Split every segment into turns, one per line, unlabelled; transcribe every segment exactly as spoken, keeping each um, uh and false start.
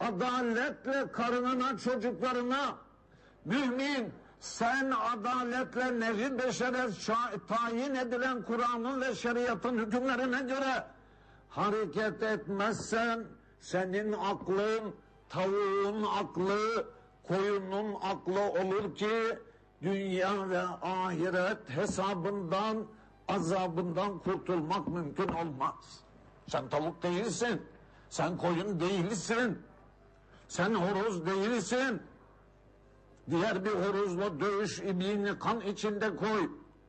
adaletle karınına, çocuklarına, mümin, sen adaletle nevi beşere tayin edilen Kur'an'ın ve şeriatın hükümlerine göre hareket etmezsen, senin aklın tavuğun aklı, koyunun aklı olur ki dünya ve ahiret hesabından, azabından kurtulmak mümkün olmaz. Sen tavuk değilsin, sen koyun değilsin, sen horoz değilsin. Diğer bir horozla dövüş, ibliğini kan içinde koy.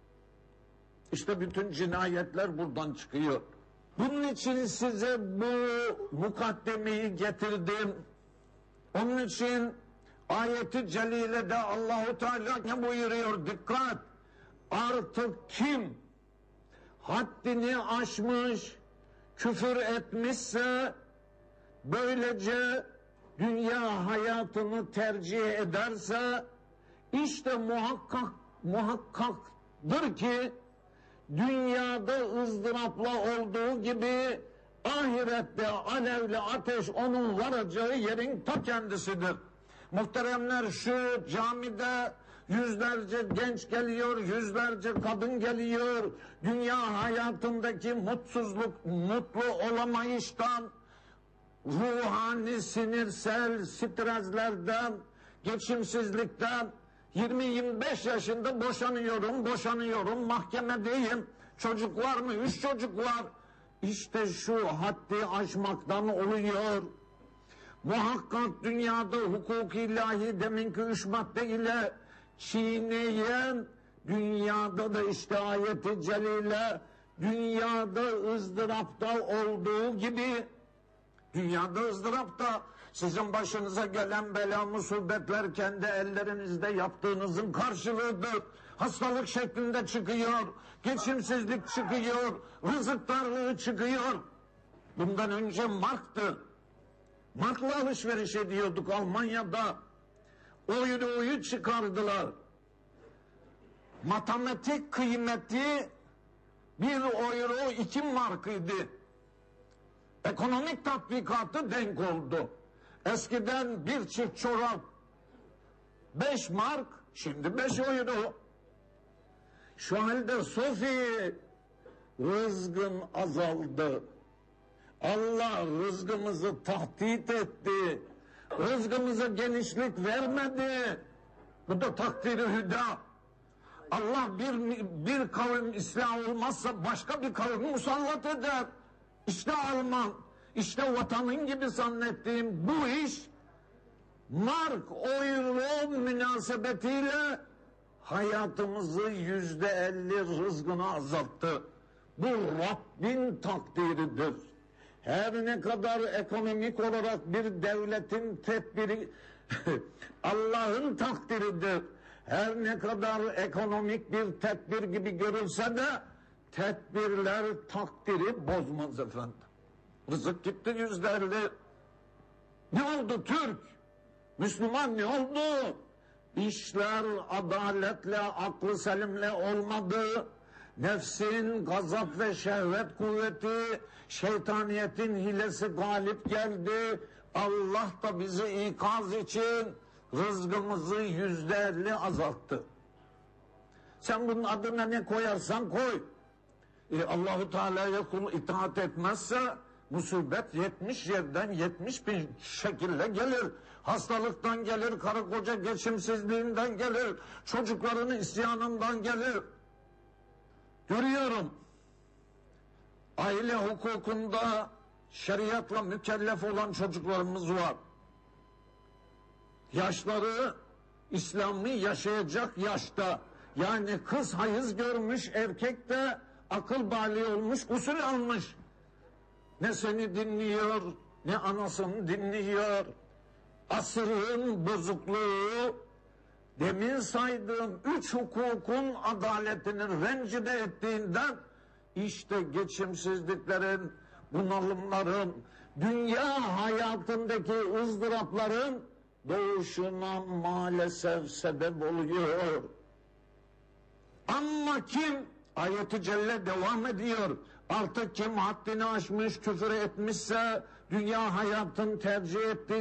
İşte bütün cinayetler buradan çıkıyor. Bunun için size bu mukaddemeyi getirdim. Onun için ayeti celilede Allahu Teala ne buyuruyor? Dikkat! Artık kim haddini aşmış, küfür etmişse, böylece dünya hayatını tercih ederse, işte muhakkak muhakkaktır ki dünyada ızdırapla olduğu gibi ahirette alevli ateş onun varacağı yerin ta kendisidir. Muhteremler, şu camide yüzlerce genç geliyor, yüzlerce kadın geliyor. Dünya hayatındaki mutsuzluk, mutlu olamayıştan, ruhani sinirsel streslerden, geçimsizlikten, yirmi yirmi beş yaşında boşanıyorum, boşanıyorum, mahkemedeyim, çocuk var mı? Üç çocuk var. İşte şu haddi aşmaktan oluyor. Muhakkak dünyada hukuk ilahi deminki üç madde ile çiğneyen, dünyada da işte ayeti celile, dünyada ızdırapta olduğu gibi, dünyada ızdırapta sizin başınıza gelen bela musibetler kendi ellerinizde yaptığınızın karşılığıdır. Hastalık şeklinde çıkıyor, geçimsizlik çıkıyor, rızık darlığı çıkıyor. Bundan önce marktı. Markla alışveriş ediyorduk Almanya'da. Euroyu çıkardılar. Matematik kıymeti bir euro iki markıydı. Ekonomik tatbikatı denk oldu. Eskiden bir çift çorap beş mark, şimdi beş euro. Şu halde Sofi, rızkın azaldı. Allah rızkımızı tahdit etti. Rızkımıza genişlik vermedi. Bu da takdiri hüda. Allah bir, bir kavim ıslah olmazsa başka bir kavim musallat eder. İşte Alman, işte vatanın gibi zannettiğim bu iş mark, euro münasebetiyle hayatımızı yüzde elli rızkını azalttı. Bu Rabbin takdiridir. Her ne kadar ekonomik olarak bir devletin tedbiri Allah'ın takdiridir. Her ne kadar ekonomik bir tedbir gibi görülse de tedbirler takdiri bozmaz efendim. Rızık gitti yüzde elli. Ne oldu Türk? Müslüman ne oldu? İşler adaletle, aklı selimle olmadı. Nefsin gazap ve şehvet kuvveti, şeytaniyetin hilesi galip geldi. Allah da bizi ikaz için rızkımızı yüzde elli azalttı. Sen bunun adına ne koyarsan koy. E, Allahu Teala'ya kul itaat etmezse musibet yetmiş yerden yetmiş bin şekilde gelir. Hastalıktan gelir, karı koca geçimsizliğinden gelir, çocuklarının isyanından gelir. Görüyorum, aile hukukunda şeriatla mükellef olan çocuklarımız var. Yaşları İslam'ı yaşayacak yaşta. Yani kız hayız görmüş, erkek de akıl bali olmuş, usul almış. Ne seni dinliyor, ne anasını dinliyor. Asrın bozukluğu, demin saydığım üç hukukun adaletini rencide ettiğinden, işte geçimsizliklerin, bunalımların, dünya hayatındaki ızdırapların doğuşuna maalesef sebep oluyor. Ama kim? Ayet-i Celle devam ediyor. Artık kim haddini aşmış, küfür etmişse, dünya hayatını tercih etti,